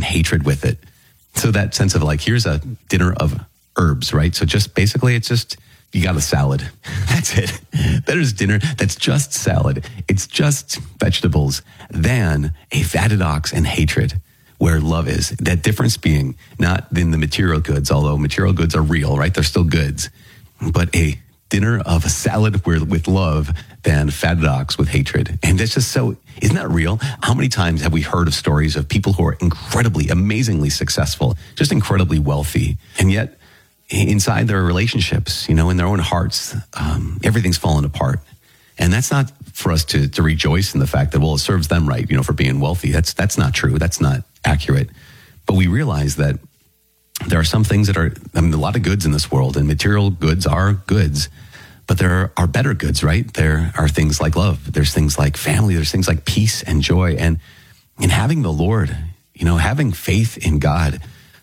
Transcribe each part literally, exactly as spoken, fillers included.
hatred with it. So that sense of like, here's a dinner of herbs, right? So just basically it's just, you got a salad. That's it. There's dinner that's just salad. It's just vegetables than a fatted ox and hatred where love is. That difference being not in the material goods, although material goods are real, right? They're still goods, but a dinner of a salad with love than fatted ox with hatred. And that's just so, isn't that real? How many times have we heard of stories of people who are incredibly, amazingly successful, just incredibly wealthy, and yet inside their relationships, you know, in their own hearts, um, everything's fallen apart. And that's not for us to, to rejoice in the fact that, well, it serves them right, you know, for being wealthy. That's, that's not true. That's not accurate. But we realize that there are some things that are, I mean, a lot of goods in this world, and material goods are goods, but there are better goods, right? There are things like love. There's things like family. There's things like peace and joy. And in having the Lord, you know, having faith in God.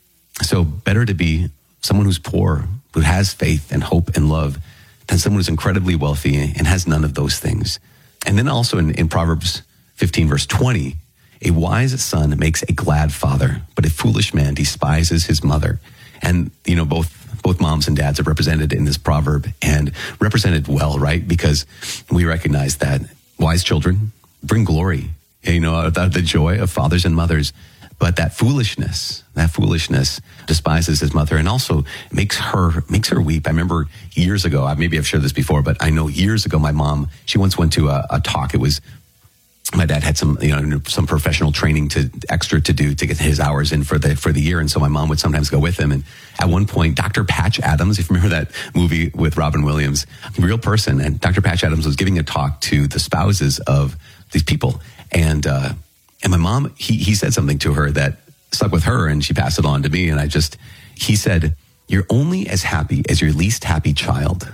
So better to be someone who's poor, who has faith and hope and love, than someone who's incredibly wealthy and has none of those things. And then also in, in Proverbs fifteen, verse twenty, a wise son makes a glad father, but a foolish man despises his mother. And, you know, both both moms and dads are represented in this proverb, and represented well, right? Because we recognize that wise children bring glory, you know, the joy of fathers and mothers. But that foolishness, that foolishness despises his mother and also makes her, makes her weep. I remember years ago, maybe I've shared this before, but I know years ago, my mom, she once went to a, a talk. It was, my dad had some, you know, some professional training to extra to do to get his hours in for the, for the year. And so my mom would sometimes go with him. And at one point, Doctor Patch Adams, if you remember that movie with Robin Williams, real person. And Doctor Patch Adams was giving a talk to the spouses of these people. And, uh, And my mom, he, he said something to her that stuck with her, and she passed it on to me. And I just, he said, you're only as happy as your least happy child.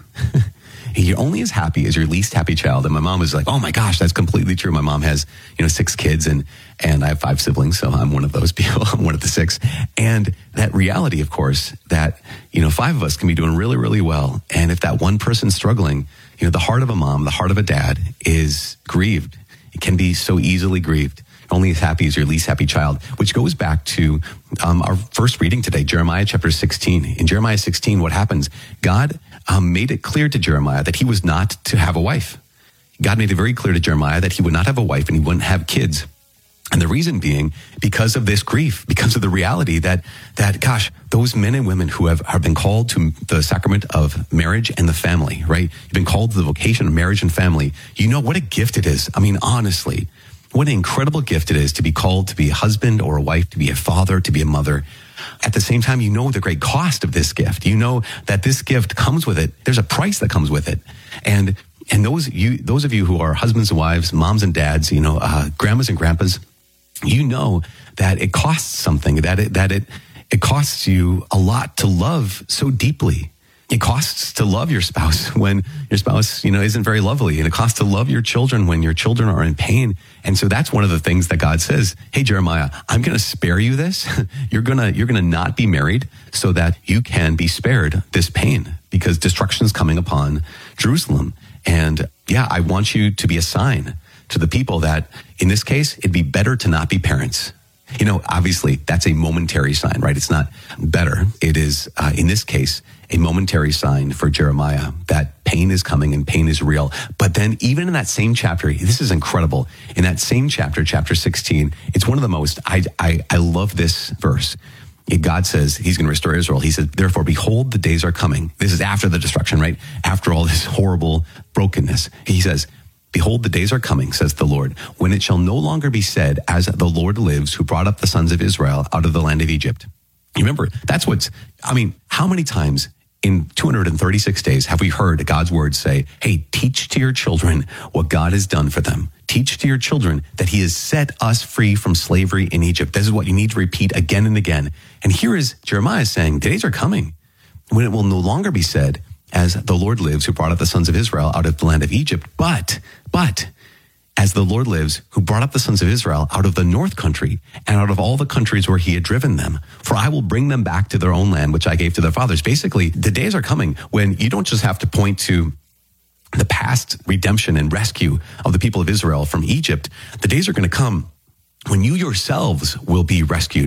You're only as happy as your least happy child. And my mom was like, oh my gosh, that's completely true. My mom has, you know, six kids, and, and I have five siblings. So I'm one of those people. I'm one of the six. And that reality, of course, that, you know, five of us can be doing really, really well. And if that one person's struggling, you know, the heart of a mom, the heart of a dad is grieved. It can be so easily grieved. Only as happy as your least happy child, which goes back to um, our first reading today, Jeremiah chapter sixteen. In Jeremiah sixteen, what happens? God um, made it clear to Jeremiah that he was not to have a wife. God made it very clear to Jeremiah that he would not have a wife and he wouldn't have kids. And the reason being because of this grief, because of the reality that, that gosh, those men and women who have, have been called to the sacrament of marriage and the family, right? You've been called to the vocation of marriage and family. You know what a gift it is. I mean, honestly, what an incredible gift it is to be called to be a husband or a wife, to be a father, to be a mother. At the same time, you know the great cost of this gift. You know that this gift comes with it. There's a price that comes with it. And and those you those of you who are husbands and wives, moms and dads, you know, uh, grandmas and grandpas, you know that it costs something, that it that it it costs you a lot to love so deeply. It costs to love your spouse when your spouse, you know, isn't very lovely. And it costs to love your children when your children are in pain. And so that's one of the things that God says, hey, Jeremiah, I'm going to spare you this. You're going to, you're going to not be married so that you can be spared this pain, because destruction is coming upon Jerusalem. And yeah, I want you to be a sign to the people that in this case, it'd be better to not be parents. You know, obviously that's a momentary sign, right? It's not better. It is, uh, in this case, a momentary sign for Jeremiah that pain is coming and pain is real. But then even in that same chapter, this is incredible. In that same chapter, chapter sixteen, it's one of the most, I, I, I love this verse. God says he's going to restore Israel. He says, therefore, behold, the days are coming. This is after the destruction, right? After all this horrible brokenness. He says, behold, the days are coming, says the Lord, when it shall no longer be said, as the Lord lives, who brought up the sons of Israel out of the land of Egypt. You remember, that's what's, I mean, how many times in two hundred thirty-six days have we heard God's word say, hey, teach to your children what God has done for them. Teach to your children that he has set us free from slavery in Egypt. This is what you need to repeat again and again. And here is Jeremiah saying, days are coming when it will no longer be said, as the Lord lives, who brought up the sons of Israel out of the land of Egypt, but, but, as the Lord lives, who brought up the sons of Israel out of the north country and out of all the countries where he had driven them. For I will bring them back to their own land, which I gave to their fathers. Basically, the days are coming when you don't just have to point to the past redemption and rescue of the people of Israel from Egypt. The days are going to come when you yourselves will be rescued